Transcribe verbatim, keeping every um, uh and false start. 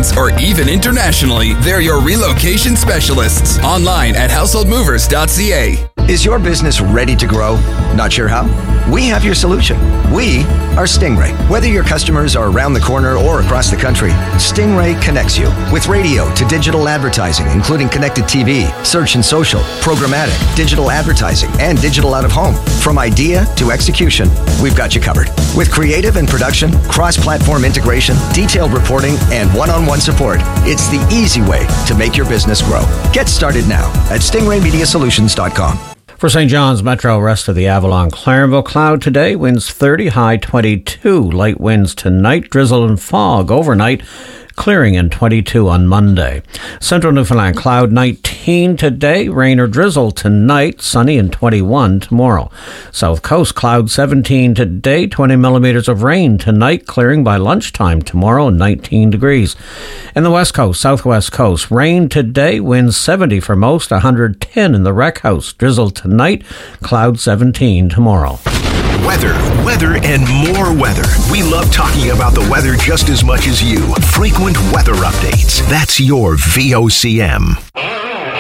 or even internationally, they're your relocation specialists. Online at household movers dot c a. Is your business ready to grow? Not sure how? We have your solution. We are Stingray. Whether your customers are around the corner or across the country, Stingray connects you with radio to digital advertising, including connected T V, search and social, programmatic, digital advertising, and digital out of home. From idea to execution, we've got you covered. With creative and production, cross-platform integration, detailed reporting, and one-on-one support, it's the easy way to make your business grow. Get started now at stingray media solutions dot com. For Saint John's Metro, rest of the Avalon, Clarenville, cloud today, winds thirty, high twenty-two. Light winds tonight, drizzle and fog overnight, clearing in twenty-two on Monday. Central Newfoundland, cloud nineteen today, rain or drizzle tonight, sunny and twenty-one tomorrow. South Coast, cloud seventeen today, twenty millimeters of rain tonight, clearing by lunchtime tomorrow, nineteen degrees. In the West Coast, Southwest Coast, rain today, winds seventy for most, one hundred ten in the Rec House. Drizzle tonight, cloud seventeen tomorrow. Weather, weather, and more weather. We love talking about the weather just as much as you. Frequent weather updates. That's your V O C M.